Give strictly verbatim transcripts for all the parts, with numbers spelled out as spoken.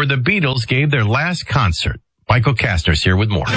where the Beatles gave their last concert. Michael Kastner's here with more.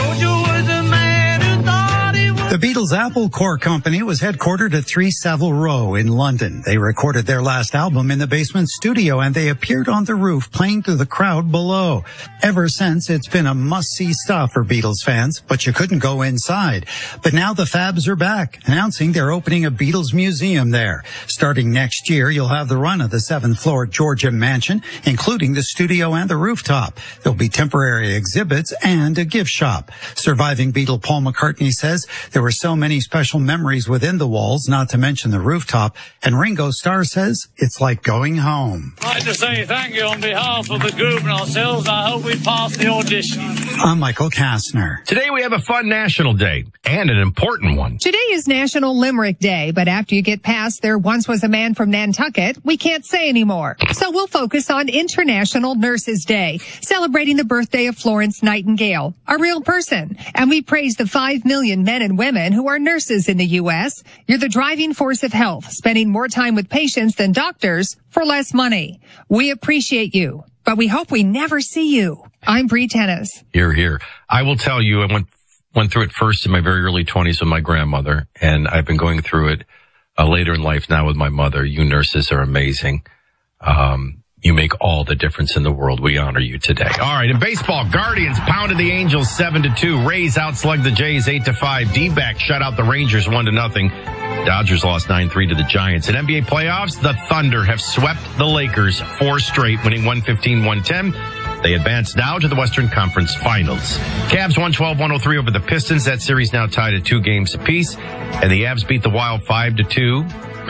The Beatles' Apple Corps company was headquartered at three Savile Row in London. They recorded their last album in the basement studio, and they appeared on the roof playing to the crowd below. Ever since, it's been a must-see stop for Beatles fans, but you couldn't go inside. But now the Fabs are back, announcing they're opening a Beatles museum there. Starting next year, you'll have the run of the seventh floor Georgia mansion, including the studio and the rooftop. There'll be temporary exhibits and a gift shop. Surviving Beatle Paul McCartney says there were so many special memories within the walls, not to mention the rooftop. And Ringo Starr says it's like going home. I'd like to say thank you on behalf of the group and ourselves. I hope we pass the audition. I'm Michael Kastner. Today we have a fun national day and an important one. Today is National Limerick Day, but after you get past there once was a man from Nantucket, we can't say anymore. So we'll focus on International Nurses Day, celebrating the birthday of Florence Nightingale, a real person. And we praise the five million men and women who are nurses in the U S. You're the driving force of health, spending more time with patients than doctors for less money. We appreciate you, but we hope we never see you. I'm Bree Tennis. Here, here. I will tell you, I went went through it first in my very early twenties with my grandmother, and I've been going through it uh, later in life now with my mother. You nurses are amazing. Um, you make all the difference in the world. We honor you today. All right, in baseball, Guardians pounded the Angels seven to two. Rays outslugged the Jays eight to five. D-backs shut out the Rangers one to nothing. Dodgers lost nine three to the Giants. In N B A playoffs, the Thunder have swept the Lakers four straight, winning one fifteen one ten. They advance now to the Western Conference Finals. Cavs one twelve one oh three over the Pistons. That series now tied at two games apiece. And the Avs beat the Wild five to two.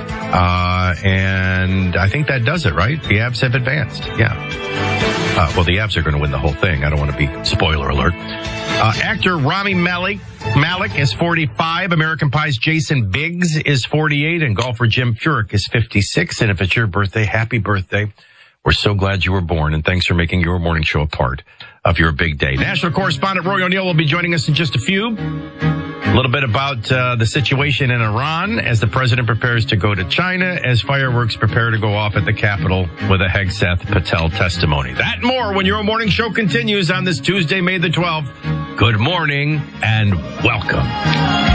Uh, and I think that does it, right? The Avs have advanced. Yeah. Uh, well, the Avs are going to win the whole thing. I don't want to be spoiler alert. Uh, actor Rami Malek, Malik is forty-five. American Pie's Jason Biggs is forty-eight. And golfer Jim Furyk is fifty-six. And if it's your birthday, happy birthday. We're so glad you were born, and thanks for making your morning show a part of your big day. National correspondent Roy O'Neill will be joining us in just a few. A little bit about uh, the situation in Iran as the president prepares to go to China, as fireworks prepare to go off at the Capitol with a Hegseth Patel testimony. That and more when your morning show continues on this Tuesday, May the twelfth. Good morning and welcome.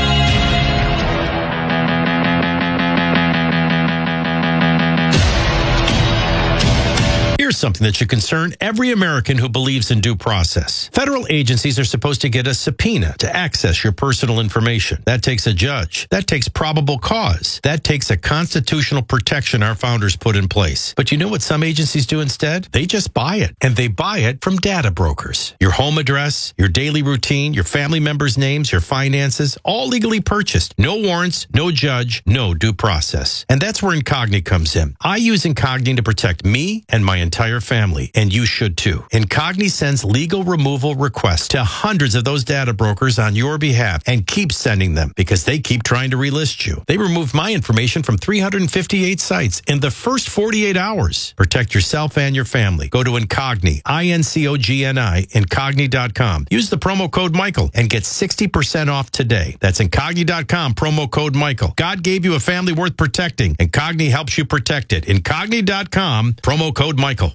Here's something that should concern every American who believes in due process. Federal agencies are supposed to get a subpoena to access your personal information. That takes a judge. That takes probable cause. That takes a constitutional protection our founders put in place. But you know what some agencies do instead? They just buy it. And they buy it from data brokers. Your home address, your daily routine, your family members' names, your finances, all legally purchased. No warrants, no judge, no due process. And that's where Incogni comes in. I use Incogni to protect me and my entire entire family, and you should too. Incogni sends legal removal requests to hundreds of those data brokers on your behalf and keeps sending them because they keep trying to relist you. They removed my information from three hundred fifty-eight sites in the first forty-eight hours. Protect yourself and your family. Go to Incogni, I N C O G N I, Incogni dot com. Use the promo code Michael and get sixty percent off today. That's Incogni dot com, promo code Michael. God gave you a family worth protecting. Incogni helps you protect it. Incogni dot com, promo code Michael.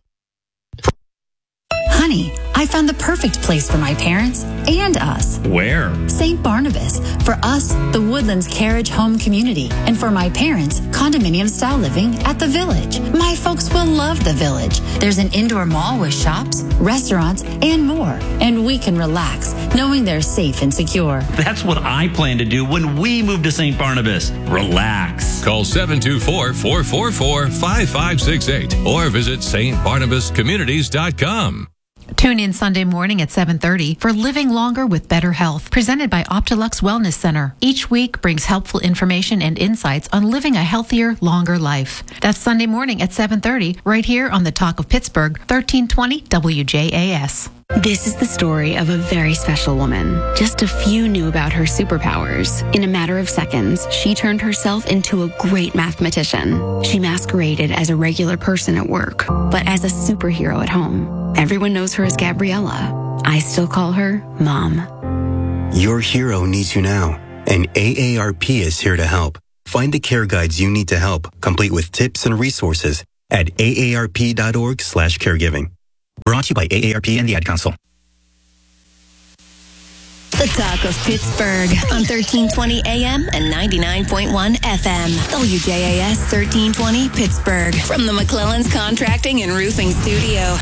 Honey, I found the perfect place for my parents and us. Where? Saint Barnabas. For us, the Woodlands Carriage Home Community. And for my parents, condominium-style living at the Village. My folks will love the Village. There's an indoor mall with shops, restaurants, and more. And we can relax, knowing they're safe and secure. That's what I plan to do when we move to Saint Barnabas. Relax. Call seven two four, four four four, five five six eight or visit S T Barnabas Communities dot com. Tune in Sunday morning at seven thirty for Living Longer with Better Health, presented by Optilux Wellness Center. Each week brings helpful information and insights on living a healthier, longer life. That's Sunday morning at seven thirty, right here on the Talk of Pittsburgh, thirteen twenty W J A S. This is the story of a very special woman. Just a few knew about her superpowers. In a matter of seconds, she turned herself into a great mathematician. She masqueraded as a regular person at work, but as a superhero at home. Everyone knows her as Gabriella. I still call her Mom. Your hero needs you now, and A A R P is here to help. Find the care guides you need to help, complete with tips and resources at A A R P dot org slash caregiving. Brought Brought to you by A A R P and the Ad Council. The talk of Pittsburgh on thirteen twenty A M and ninety-nine point one F M. W J A S thirteen twenty Pittsburgh from the McClellan's Contracting and Roofing Studio.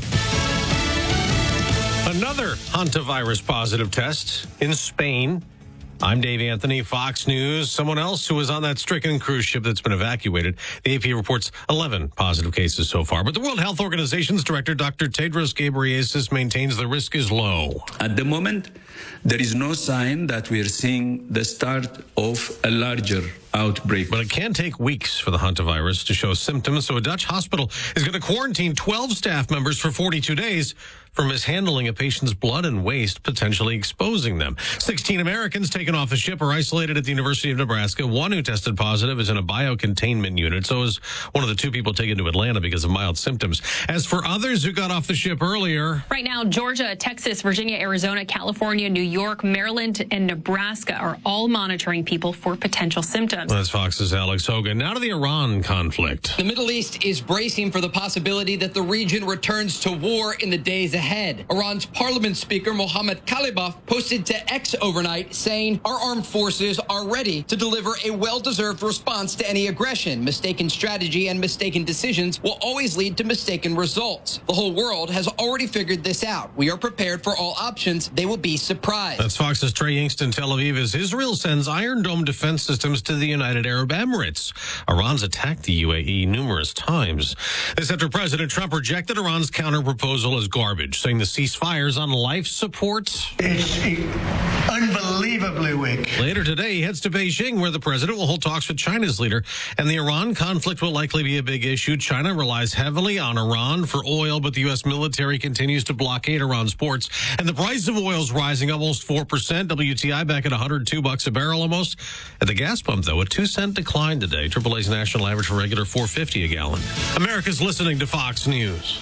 Another hantavirus positive test in Spain. I'm Dave Anthony, Fox News. Someone else who was on that stricken cruise ship that's been evacuated. The A P reports eleven positive cases so far. But the World Health Organization's director, Doctor Tedros Ghebreyesus, maintains the risk is low. At the moment, there is no sign that we are seeing the start of a larger outbreak. But it can take weeks for the hantavirus to show symptoms, so a Dutch hospital is going to quarantine twelve staff members for forty-two days for mishandling a patient's blood and waste, potentially exposing them. sixteen Americans taken off the ship are isolated at the University of Nebraska. One who tested positive is in a biocontainment unit. So is one of the two people taken to Atlanta because of mild symptoms. As for others who got off the ship earlier... Right now, Georgia, Texas, Virginia, Arizona, California, New York, Maryland, and Nebraska are all monitoring people for potential symptoms. That's Fox's Alex Hogan. Now to the Iran conflict. The Middle East is bracing for the possibility that the region returns to war in the days ahead. Iran's parliament speaker Mohammad Khalibaf posted to X overnight saying, "Our armed forces are ready to deliver a well-deserved response to any aggression. Mistaken strategy and mistaken decisions will always lead to mistaken results. The whole world has already figured this out. We are prepared for all options. They will be surprised." That's Fox's Trey Yingst in Tel Aviv as Israel sends Iron Dome defense systems to the United Arab Emirates. Iran's attacked the U A E numerous times. This after President Trump rejected Iran's counter-proposal as garbage, saying the ceasefires on life support. It's unbelievably weak. Later today, he heads to Beijing, where the president will hold talks with China's leader, and the Iran conflict will likely be a big issue. China relies heavily on Iran for oil, but the U S military continues to blockade Iran's ports, and the price of oil is rising almost four percent. W T I back at one hundred two bucks a barrel almost. At the gas pump, though, a two cent decline today. triple A's national average for regular four fifty a gallon. America's listening to Fox News.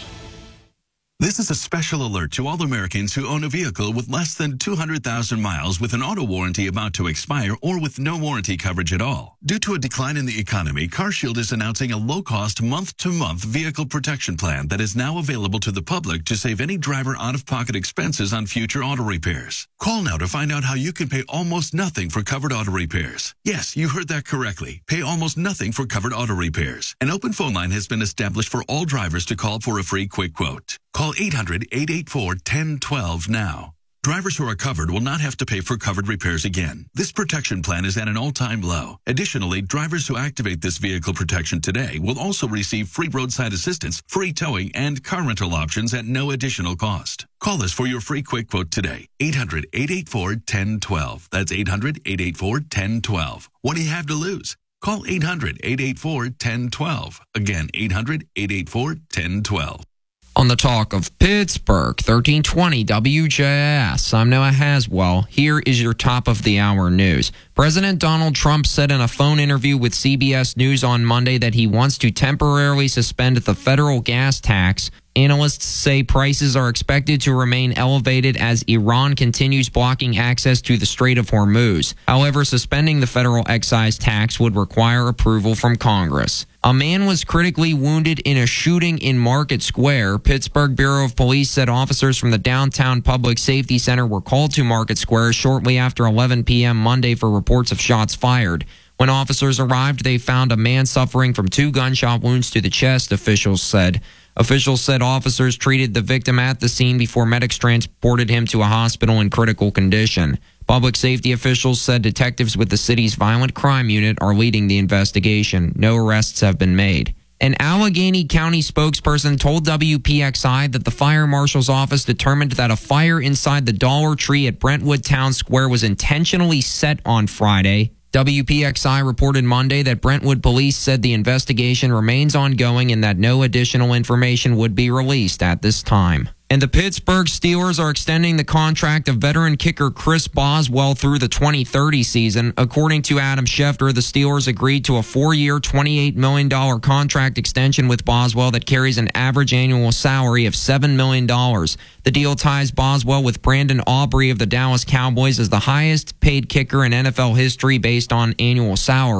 This is a special alert to all Americans who own a vehicle with less than two hundred thousand miles with an auto warranty about to expire or with no warranty coverage at all. Due to a decline in the economy, CarShield is announcing a low-cost month-to-month vehicle protection plan that is now available to the public to save any driver out-of-pocket expenses on future auto repairs. Call now to find out how you can pay almost nothing for covered auto repairs. Yes, you heard that correctly. Pay almost nothing for covered auto repairs. An open phone line has been established for all drivers to call for a free quick quote. Call eight hundred, eight eight four, one zero one two now. Drivers who are covered will not have to pay for covered repairs again. This protection plan is at an all-time low. Additionally, drivers who activate this vehicle protection today will also receive free roadside assistance, free towing, and car rental options at no additional cost. Call us for your free quick quote today. eight hundred, eight eight four, one zero one two. That's eight hundred, eight eight four, one zero one two. What do you have to lose? Call eight hundred, eight eight four, one zero one two. Again, eight hundred, eight eight four, one zero one two. On the talk of Pittsburgh, thirteen twenty W J S. I'm Noah Haswell. Here is your top of the hour news. President Donald Trump said in a phone interview with C B S News on Monday that he wants to temporarily suspend the federal gas tax. Analysts say prices are expected to remain elevated as Iran continues blocking access to the Strait of Hormuz. However, suspending the federal excise tax would require approval from Congress. A man was critically wounded in a shooting in Market Square. Pittsburgh Bureau of Police said officers from the Downtown Public Safety Center were called to Market Square shortly after eleven p.m. Monday for reports of shots fired. When officers arrived, they found a man suffering from two gunshot wounds to the chest, officials said. Officials said officers treated the victim at the scene before medics transported him to a hospital in critical condition. Public safety officials said detectives with the city's violent crime unit are leading the investigation. No arrests have been made. An Allegheny County spokesperson told W P X I that the fire marshal's office determined that a fire inside the Dollar Tree at Brentwood Town Square was intentionally set on Friday. W P X I reported Monday that Brentwood police said the investigation remains ongoing and that no additional information would be released at this time. And the Pittsburgh Steelers are extending the contract of veteran kicker Chris Boswell through the twenty thirty season. According to Adam Schefter, the Steelers agreed to a four-year, twenty-eight million dollars contract extension with Boswell that carries an average annual salary of seven million dollars. The deal ties Boswell with Brandon Aubrey of the Dallas Cowboys as the highest-paid kicker in N F L history based on annual salary.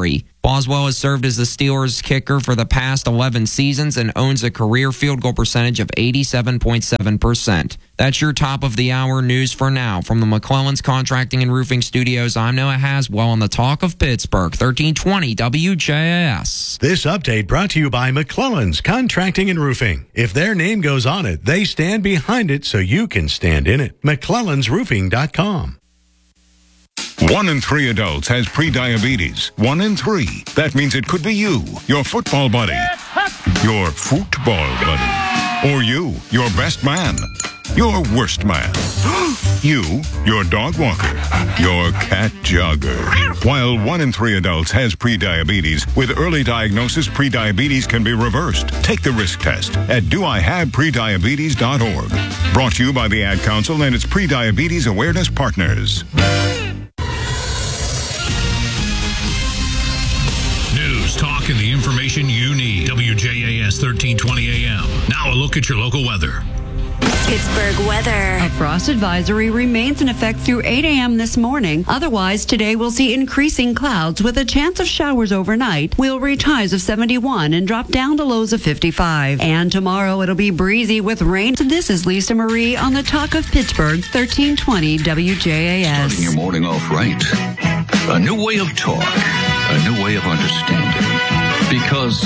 Boswell has served as the Steelers kicker for the past eleven seasons and owns a career field goal percentage of eighty-seven point seven percent. That's your top of the hour news for now. From the McClellan's Contracting and Roofing Studios, I'm Noah Haswell on the Talk of Pittsburgh, thirteen twenty W J S. This update brought to you by McClellan's Contracting and Roofing. If their name goes on it, they stand behind it so you can stand in it. McClellans Roofing dot com. One in three adults has prediabetes. One in three. That means it could be you, your football buddy, your football buddy, or you, your best man, your worst man, you, your dog walker, your cat jogger. While one in three adults has prediabetes, with early diagnosis, prediabetes can be reversed. Take the risk test at do I have prediabetes dot org. Brought to you by the Ad Council and its Prediabetes Awareness Partners. News, talk, and the information you need. W J A S thirteen twenty A M. Now a look at your local weather. Pittsburgh weather. A frost advisory remains in effect through eight a.m. this morning. Otherwise, today we'll see increasing clouds with a chance of showers overnight. We'll reach highs of seventy-one and drop down to lows of fifty-five. And tomorrow it'll be breezy with rain. This is Lisa Marie on the Talk of Pittsburgh, thirteen twenty W J A S. Starting your morning off right. A new way of talk. A new way of understanding. Because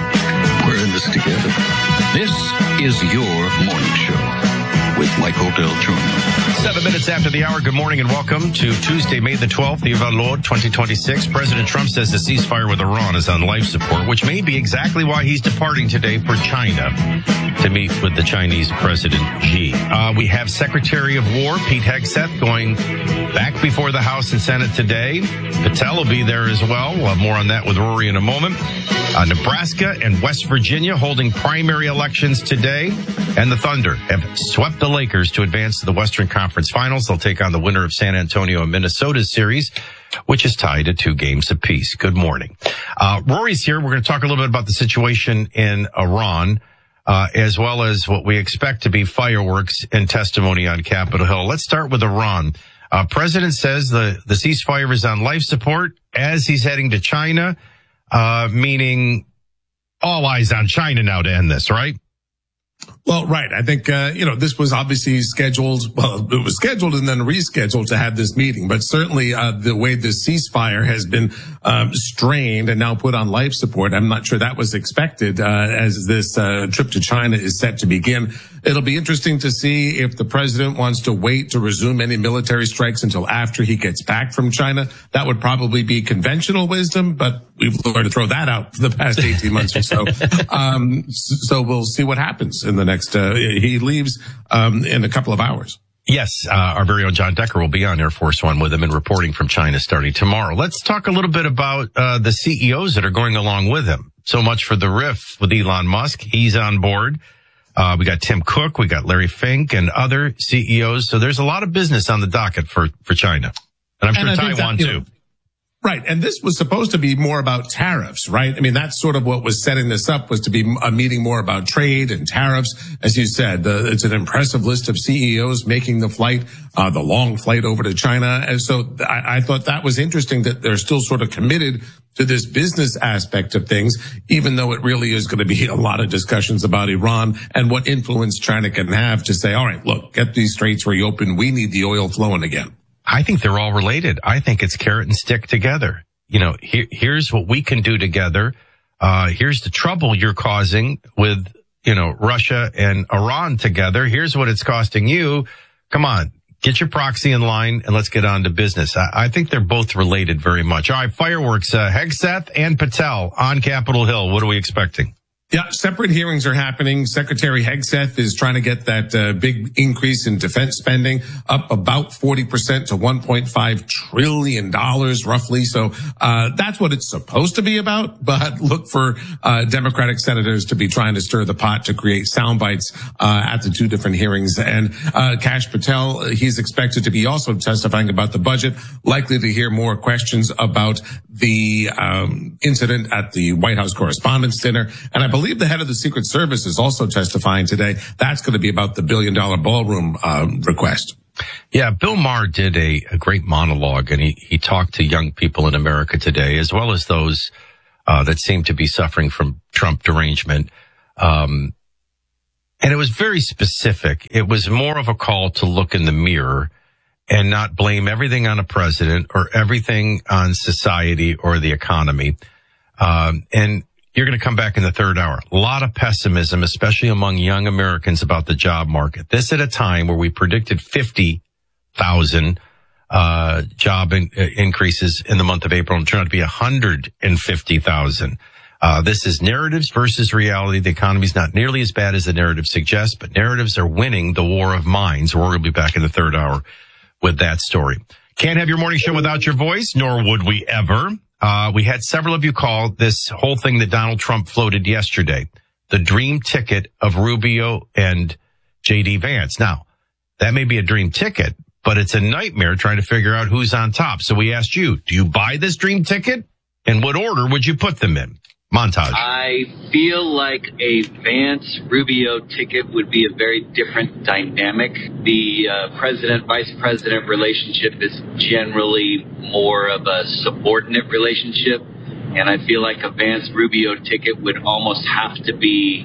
we're in this together. This is your morning show with Michael Del Giorno. Seven minutes after the hour, good morning and welcome to Tuesday, May the twelfth, the year of our Lord, twenty twenty-six. President Trump says the ceasefire with Iran is on life support, which may be exactly why he's departing today for China to meet with the Chinese President Xi. Uh, we have Secretary of War Pete Hegseth going back before the House and Senate today. Patel will be there as well. We'll have more on that with Rory in a moment. Uh, Nebraska and West Virginia holding primary elections today. And the Thunder have swept the Lakers to advance to the Western Conference Finals. They'll take on the winner of San Antonio and Minnesota's series, which is tied at two games apiece. Good morning. Uh, Rory's here. We're going to talk a little bit about the situation in Iran, uh, as well as what we expect to be fireworks and testimony on Capitol Hill. Let's start with Iran. Uh, President says the, the ceasefire is on life support as he's heading to China, uh, meaning all eyes on China now to end this, right? Well, right. I think, uh, you know, this was obviously scheduled. Well, it was scheduled and then rescheduled to have this meeting. But certainly uh, the way the ceasefire has been um, strained and now put on life support, I'm not sure that was expected uh, as this uh, trip to China is set to begin. It'll be interesting to see if the president wants to wait to resume any military strikes until after he gets back from China. That would probably be conventional wisdom, but we've learned to throw that out for the past eighteen months or so. Um, so we'll see what happens in the next, uh, he leaves um, in a couple of hours. Yes, uh, our very own John Decker will be on Air Force One with him and reporting from China starting tomorrow. Let's talk a little bit about uh, the C E Os that are going along with him. So much for the riff with Elon Musk. He's on board. Uh, we got Tim Cook, we got Larry Fink and other C E Os. So there's a lot of business on the docket for, for China. And I'm sure and Taiwan that, too. Know, right. And this was supposed to be more about tariffs, right? I mean, that's sort of what was setting this up, was to be a meeting more about trade and tariffs. As you said, the, it's an impressive list of C E Os making the flight, uh, the long flight over to China. And so I, I thought that was interesting that they're still sort of committed to this business aspect of things, even though it really is going to be a lot of discussions about Iran and what influence China can have to say, all right, look, get these straits reopened. We need the oil flowing again. I think they're all related. I think it's carrot and stick together. You know, here, here's what we can do together. Uh, here's the trouble you're causing with, you know, Russia and Iran together. Here's what it's costing you. Come on. Get your proxy in line and let's get on to business. I, I think they're both related very much. All right, fireworks, uh, Hegseth and Patel on Capitol Hill. What are we expecting? Yeah, separate hearings are happening. Secretary Hegseth is trying to get that uh, big increase in defense spending up about forty percent to one point five trillion dollars roughly. So uh that's what it's supposed to be about. But look for uh Democratic senators to be trying to stir the pot to create sound bites uh at the two different hearings. And uh Kash Patel, he's expected to be also testifying about the budget, likely to hear more questions about the um incident at the White House Correspondents' Dinner. And I believe the head of the Secret Service is also testifying today. That's going to be about the billion dollar ballroom uh, request. Yeah, Bill Maher did a, a great monologue, and he, he talked to young people in America today, as well as those uh, that seemed to be suffering from Trump derangement. Um, and it was very specific. It was more of a call to look in the mirror and not blame everything on a president or everything on society or the economy. Um, and you're going to come back in the third hour. A lot of pessimism, especially among young Americans about the job market. This at a time where we predicted fifty thousand uh, job in, uh, increases in the month of April and turned out to be one hundred fifty thousand. Uh, this is narratives versus reality. The economy's not nearly as bad as the narrative suggests, but narratives are winning the war of minds. We're going to be back in the third hour with that story. Can't have your morning show without your voice, nor would we ever. Uh, we had several of you call this whole thing that Donald Trump floated yesterday, the dream ticket of Rubio and J D Vance. Now, that may be a dream ticket, but it's a nightmare trying to figure out who's on top. So we asked you, do you buy this dream ticket? And what order would you put them in? Montage. I feel like a Vance-Rubio ticket would be a very different dynamic. The uh, president-vice president relationship is generally more of a subordinate relationship, and I feel like a Vance-Rubio ticket would almost have to be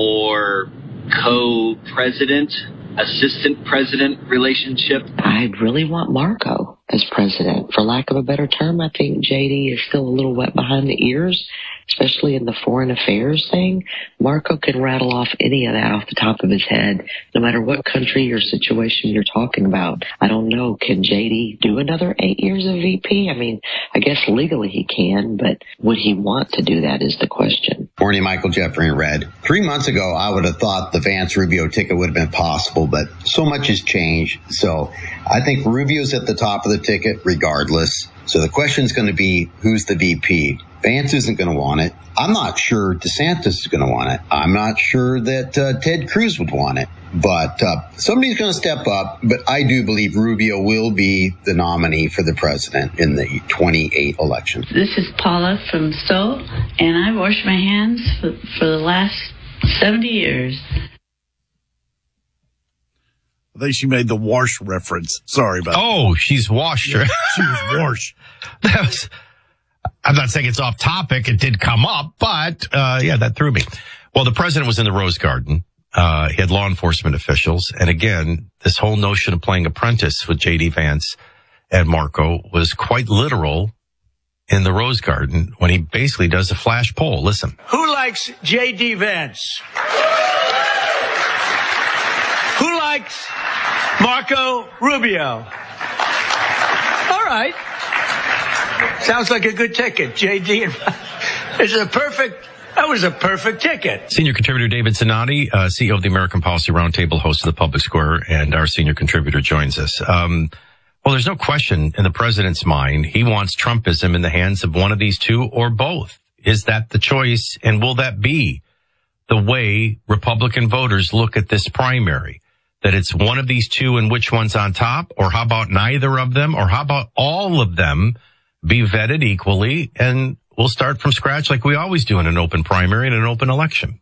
more co-president, assistant president relationship. I'd really want Marco as president. For lack of a better term, I think J D is still a little wet behind the ears, especially in the foreign affairs thing. Marco can rattle off any of that off the top of his head, no matter what country or situation you're talking about. I don't know. Can J D do another eight years of V P? I mean, I guess legally he can, but would he want to do that is the question. Morning, Michael Jeffrey in red. Three months ago, I would have thought the Vance-Rubio ticket would have been possible, but so much has changed. So I think Rubio's at the top of the ticket regardless. So the question is going to be, who's the V P? Vance isn't going to want it. I'm not sure DeSantis is going to want it. I'm not sure that uh, Ted Cruz would want it. But uh, somebody's going to step up. But I do believe Rubio will be the nominee for the president in the twenty-eight election. This is Paula from Stowe, and I wash my hands for, for the last seventy years. I think she made the wash reference. Sorry about oh, that. Oh, she's washed her. Yeah, she was washed. That was... I'm not saying it's off topic. It did come up, but, uh, yeah, that threw me. Well, the president was in the Rose Garden. Uh, he had law enforcement officials. And again, this whole notion of playing apprentice with J D Vance and Marco was quite literal in the Rose Garden when he basically does a flash poll. Listen. Who likes J D Vance? Who likes Marco Rubio? All right. Sounds like a good ticket, J D. It's a perfect, that was a perfect ticket. Senior contributor David Zanotti, uh, C E O of the American Policy Roundtable, host of the Public Square, and our senior contributor joins us. Um, well, there's no question in the president's mind, he wants Trumpism in the hands of one of these two or both. Is that the choice? And will that be the way Republican voters look at this primary? That it's one of these two and which one's on top? Or how about neither of them? Or how about all of them be vetted equally, and we'll start from scratch like we always do in an open primary and an open election?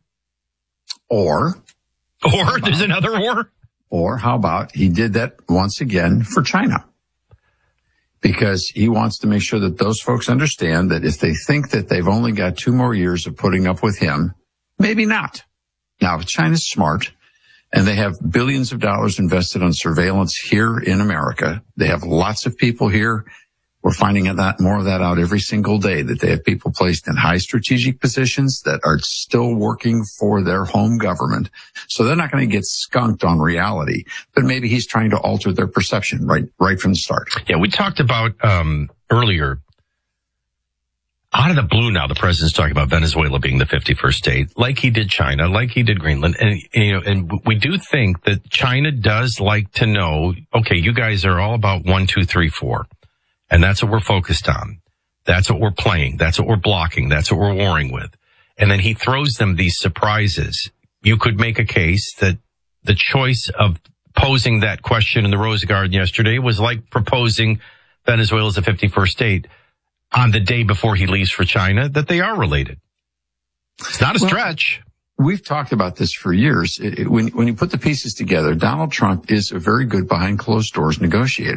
Or, or there's another or. Or how about he did that once again for China? Because he wants to make sure that those folks understand that if they think that they've only got two more years of putting up with him, maybe not. Now, China's smart, and they have billions of dollars invested on surveillance here in America. They have lots of people here. We're finding that more of that out every single day, that they have people placed in high strategic positions that are still working for their home government. So they're not going to get skunked on reality, but maybe he's trying to alter their perception right, right from the start. Yeah, we talked about, um, earlier, out of the blue now, the president's talking about Venezuela being the fifty-first state, like he did China, like he did Greenland. And, you know, and we do think that China does like to know, okay, you guys are all about one, two, three, four. And that's what we're focused on. That's what we're playing. That's what we're blocking. That's what we're warring with. And then he throws them these surprises. You could make a case that the choice of posing that question in the Rose Garden yesterday was like proposing Venezuela as a fifty-first state on the day before he leaves for China, that they are related. It's not a well, stretch. We've talked about this for years. It, it, when, when you put the pieces together, Donald Trump is a very good behind closed doors negotiator.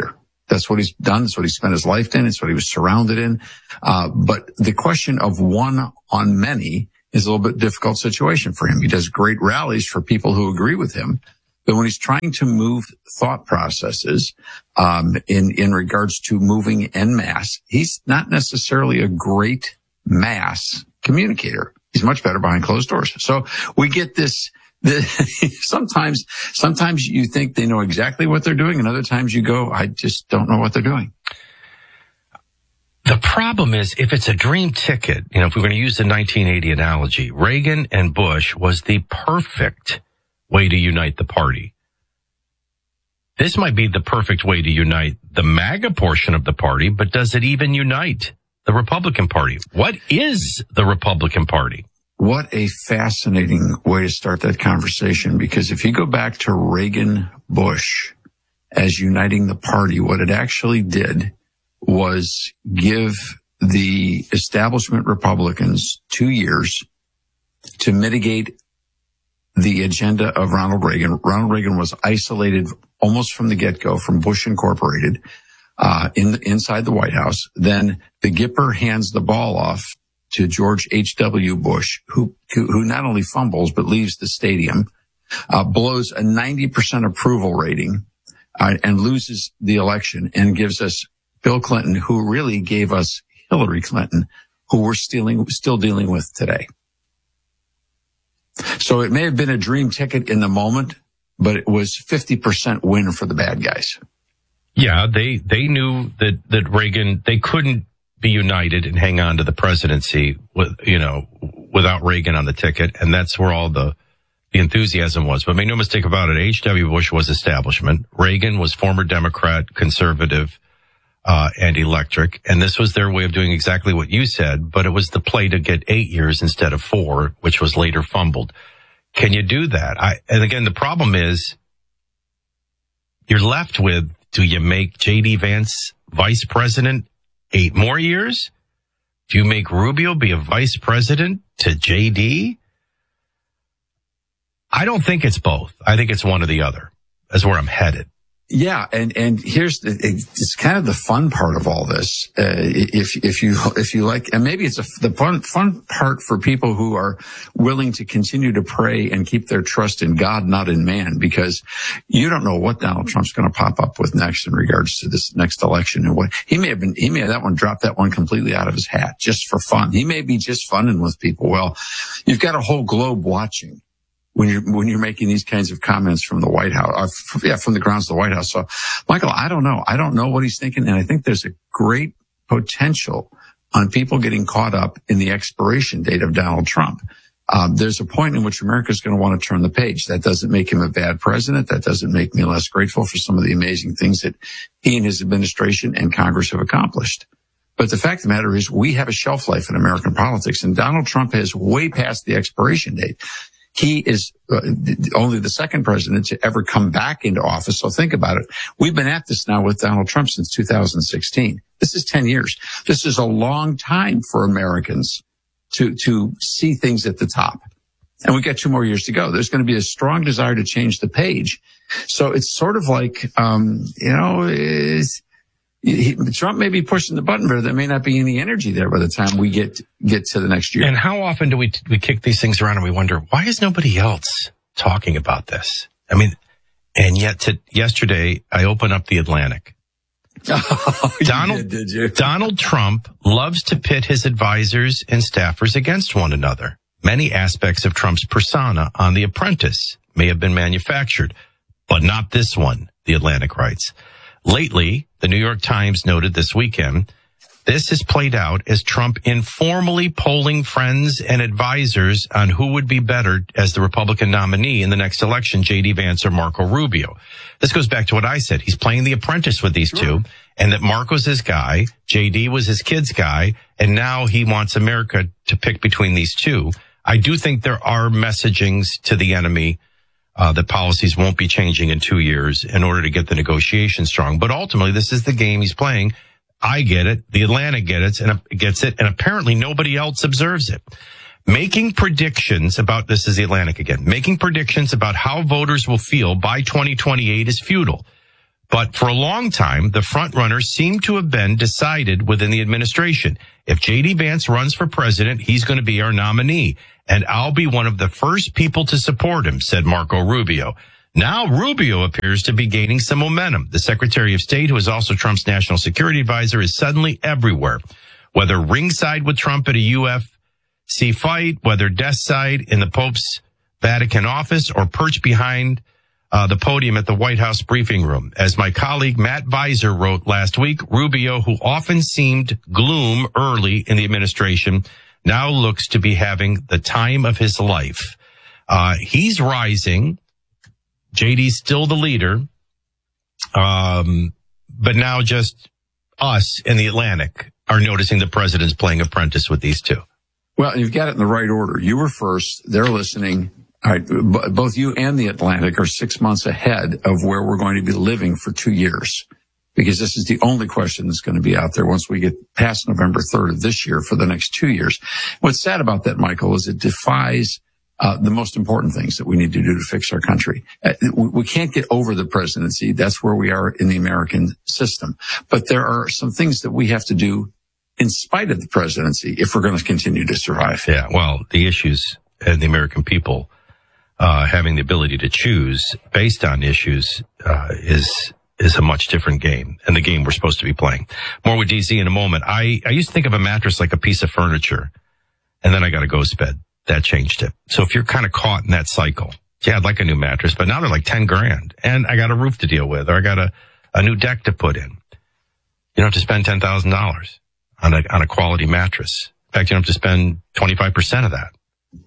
That's what he's done. That's what he spent his life in. It's what he was surrounded in. Uh, but the question of one on many is a little bit difficult situation for him. He does great rallies for people who agree with him. But when he's trying to move thought processes, um, in, in regards to moving en masse, he's not necessarily a great mass communicator. He's much better behind closed doors. So we get this, the, sometimes, sometimes you think they know exactly what they're doing, and other times you go, I just don't know what they're doing. The problem is, if it's a dream ticket, you know, if we're going to use the nineteen eighty analogy, Reagan and Bush was the perfect way to unite the party. This might be the perfect way to unite the MAGA portion of the party, but does it even unite the Republican Party? What is the Republican Party? What a fascinating way to start that conversation, because if you go back to Reagan Bush as uniting the party, what it actually did was give the establishment Republicans two years to mitigate the agenda of Ronald Reagan. Ronald Reagan was isolated almost from the get-go from Bush Incorporated uh, in the, inside the White House. Then the Gipper hands the ball off to George H W. Bush, who who not only fumbles but leaves the stadium, uh, blows a ninety percent approval rating, uh, and loses the election, and gives us Bill Clinton, who really gave us Hillary Clinton, who we're stealing, still dealing with today. So it may have been a dream ticket in the moment, but it was fifty percent win for the bad guys. Yeah, they, they knew that, that Reagan, they couldn't be united and hang on to the presidency with, you know, without Reagan on the ticket. And that's where all the, the enthusiasm was. But make no mistake about it, H W. Bush was establishment. Reagan was former Democrat, conservative, uh, and electric. And this was their way of doing exactly what you said, but it was the play to get eight years instead of four, which was later fumbled. Can you do that? I, and again, the problem is you're left with, do you make J D Vance vice president eight more years? Do you make Rubio be a vice president to J D? I don't think it's both. I think it's one or the other. That's where I'm headed. Yeah, and and here's the, it's kind of the fun part of all this. Uh, if if you if you like, and maybe it's a, the fun fun part for people who are willing to continue to pray and keep their trust in God, not in man, because you don't know what Donald Trump's going to pop up with next in regards to this next election, and what he may have been. He may have that one dropped that one completely out of his hat just for fun. He may be just funning with people. Well, you've got a whole globe watching when you're, when you're making these kinds of comments from the White House, uh, yeah, from the grounds of the White House. So, Michael, I don't know. I don't know what he's thinking. And I think there's a great potential on people getting caught up in the expiration date of Donald Trump. Um, there's a point in which America's going to want to turn the page. That doesn't make him a bad president. That doesn't make me less grateful for some of the amazing things that he and his administration and Congress have accomplished. But the fact of the matter is we have a shelf life in American politics, and Donald Trump has way past the expiration date. He is uh, only the second president to ever come back into office. So think about it. We've been at this now with Donald Trump since two thousand sixteen. This is ten years. This is a long time for Americans to, to see things at the top. And we've got two more years to go. There's going to be a strong desire to change the page. So it's sort of like, um, you know, it's, He, Trump may be pushing the button, but there may not be any energy there by the time we get get to the next year. And how often do we we kick these things around and we wonder, why is nobody else talking about this? I mean, and yet to, yesterday I opened up the Atlantic. Oh, Donald, you did, did you? Donald Trump loves to pit his advisors and staffers against one another. Many aspects of Trump's persona on The Apprentice may have been manufactured, but not this one, the Atlantic writes. Lately, the New York Times noted this weekend, this has played out as Trump informally polling friends and advisors on who would be better as the Republican nominee in the next election, J D Vance or Marco Rubio. This goes back to what I said. He's playing The Apprentice with these two, and that Marco's his guy, J D was his kid's guy, and now he wants America to pick between these two. I do think there are messagings to the enemy Uh, that policies won't be changing in two years in order to get the negotiation strong. But ultimately, this is the game he's playing. I get it. The Atlantic gets it, and gets it, and apparently nobody else observes it. Making predictions about, this is the Atlantic again, making predictions about how voters will feel by twenty twenty-eight is futile. But for a long time, the front runners seem to have been decided within the administration. If J D Vance runs for president, he's going to be our nominee. And I'll be one of the first people to support him, said Marco Rubio. Now Rubio appears to be gaining some momentum. The Secretary of State, who is also Trump's national security advisor, is suddenly everywhere. Whether ringside with Trump at a U F C fight, whether desk side in the Pope's Vatican office, or perched behind uh, the podium at the White House briefing room. As my colleague Matt Visor wrote last week, Rubio, who often seemed gloom early in the administration, now looks to be having the time of his life. Uh, he's rising. J D's still the leader. Um, but now just us in the Atlantic are noticing the president's playing apprentice with these two. Well, you've got it in the right order. You were first. They're listening. All right. B- both you and the Atlantic are six months ahead of where we're going to be living for two years. Because this is the only question that's going to be out there once we get past November third of this year for the next two years. What's sad about that, Michael, is it defies uh, the most important things that we need to do to fix our country. Uh, we, we can't get over the presidency. That's where we are in the American system. But there are some things that we have to do in spite of the presidency if we're going to continue to survive. Yeah, well, the issues and the American people uh, having the ability to choose based on issues uh, is... is a much different game, and the game we're supposed to be playing. More with D Z in a moment. I, I used to think of a mattress like a piece of furniture, and then I got a ghost bed. That changed it. So if you're kind of caught in that cycle, yeah, I'd like a new mattress, but now they're like ten grand, and I got a roof to deal with, or I got a, a new deck to put in. You don't have to spend ten thousand dollars on a, on a quality mattress. In fact, you don't have to spend twenty-five percent of that.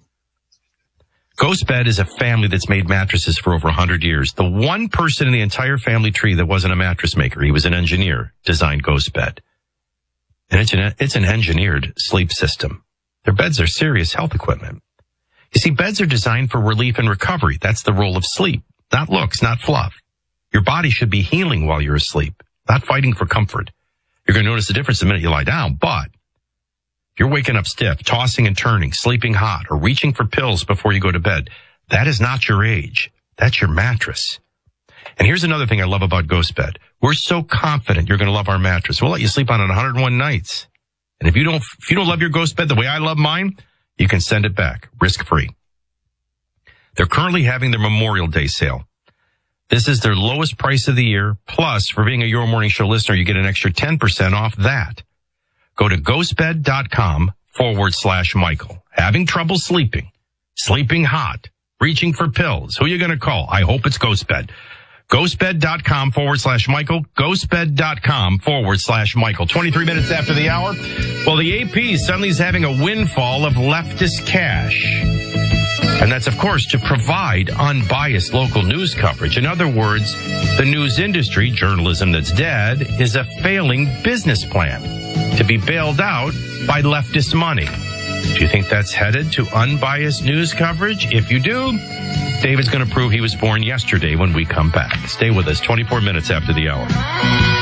GhostBed is a family that's made mattresses for over one hundred years. The one person in the entire family tree that wasn't a mattress maker, he was an engineer, designed GhostBed. And it's an, it's an engineered sleep system. Their beds are serious health equipment. You see, beds are designed for relief and recovery. That's the role of sleep. Not looks, not fluff. Your body should be healing while you're asleep, not fighting for comfort. You're going to notice the difference the minute you lie down, but if you're waking up stiff, tossing and turning, sleeping hot, or reaching for pills before you go to bed, that is not your age. That's your mattress. And here's another thing I love about GhostBed. We're so confident you're going to love our mattress. We'll let you sleep on it one hundred one nights. And if you don't, if you don't love your GhostBed the way I love mine, you can send it back, risk-free. They're currently having their Memorial Day sale. This is their lowest price of the year. Plus, for being a Your Morning Show listener, you get an extra ten percent off that. Go to ghostbed.com forward slash Michael. Having trouble sleeping, sleeping hot, reaching for pills. Who are you going to call? I hope it's GhostBed. Ghostbed.com forward slash Michael. Ghostbed.com forward slash Michael. twenty-three minutes after the hour. Well, the A P suddenly is having a windfall of leftist cash. And that's, of course, to provide unbiased local news coverage. In other words, the news industry, journalism that's dead, is a failing business plan to be bailed out by leftist money. Do you think that's headed to unbiased news coverage? If you do, David's going to prove he was born yesterday when we come back. Stay with us, twenty-four minutes after the hour.